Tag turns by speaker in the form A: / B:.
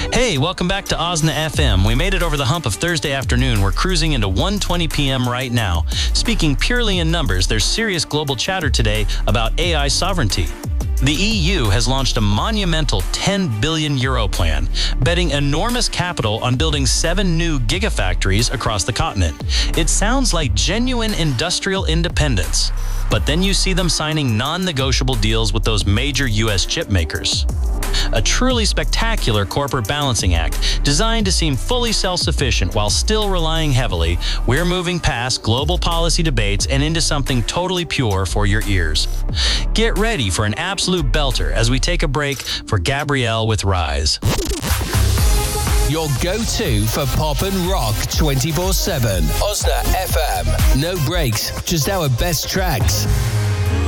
A: Hey, welcome back to Osna FM. We made it over the hump of Thursday afternoon. We're cruising into 1:20 p.m. right now. Speaking purely in numbers, there's serious global chatter today about AI sovereignty. The EU has launched a monumental €10 billion plan, betting enormous capital on building 7 new gigafactories across the continent. It sounds like genuine industrial independence, but then you see them signing non-negotiable deals with those major U.S. chip makers. A truly spectacular corporate balancing act designed to seem fully self-sufficient while still relying heavily. We're moving past global policy debates and into something totally pure for your ears. Get ready for an absolute belter as we take a break for Gabrielle with Rise.
B: Your go-to for pop and rock 24/7. Osna FM. No breaks, just our best tracks.